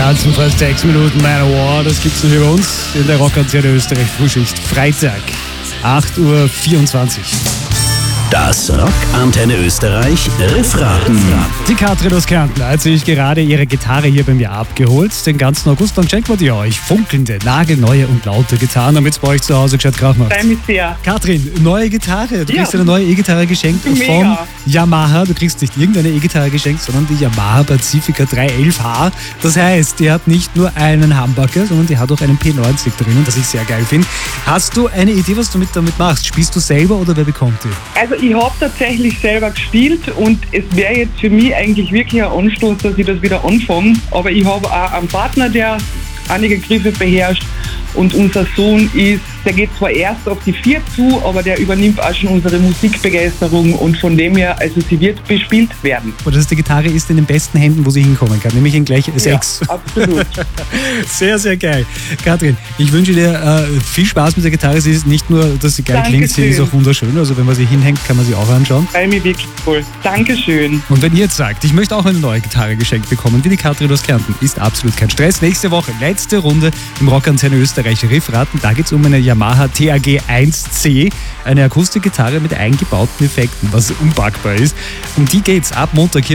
ganzen fast 6 Minuten Manowar. Das gibt's noch über uns in der Rockantenne Österreich Frühschicht. Freitag, 8.24 Uhr. Das Rockantenne Österreich Riffraten. Die Katrin aus Kärnten hat sich gerade ihre Gitarre hier bei mir abgeholt. Den ganzen August lang schenkt man die euch. Funkelnde, nagelneue und laute Gitarren, damit es bei euch zu Hause gescheit Krach macht. Freue mich sehr. Katrin, neue Gitarre. Du Ja. kriegst eine neue E-Gitarre geschenkt Mega. von Yamaha. Du kriegst nicht irgendeine E-Gitarre geschenkt, sondern die Yamaha Pacifica 311H. Das heißt, die hat nicht nur einen Humbucker, sondern die hat auch einen P90 drinnen, das ich sehr geil finde. Hast du eine Idee, was du damit machst? Spielst du selber oder wer bekommt die? Also ich habe tatsächlich selber gespielt und es wäre jetzt für mich eigentlich wirklich ein Anstoß, dass ich das wieder anfange. Aber ich habe auch einen Partner, der einige Griffe beherrscht und unser Sohn der geht zwar erst auf die 4 zu, aber der übernimmt auch schon unsere Musikbegeisterung und von dem her, also sie wird bespielt werden. Und das heißt, die Gitarre ist in den besten Händen, wo sie hinkommen kann, nämlich in gleich 6. Ja, absolut. Sehr, sehr geil. Katrin, ich wünsche dir viel Spaß mit der Gitarre. Sie ist nicht nur, dass sie geil klingt, sie ist auch wunderschön. Also wenn man sie hinhängt, kann man sie auch anschauen. Freue mich wirklich voll. Dankeschön. Und wenn ihr jetzt sagt, ich möchte auch eine neue Gitarre geschenkt bekommen, wie die Katrin aus Kärnten, ist absolut kein Stress. Nächste Woche, letzte Runde im Rockantenne Österreich Riffraten. Da geht es um eine Yamaha TAG 1C, eine Akustikgitarre mit eingebauten Effekten, was unpackbar ist. Um die geht's ab Montag hier